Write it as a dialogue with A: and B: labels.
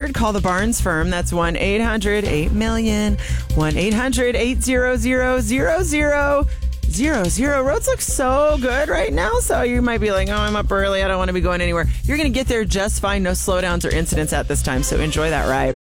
A: 1-800, call the Barnes firm. That's 1-800-8-million, 1-800-800-0000. Roads look so good right now, so you might be like, oh, I'm up early. I don't want to be going anywhere. You're going to get there just fine. No slowdowns or incidents at this time, so enjoy that ride.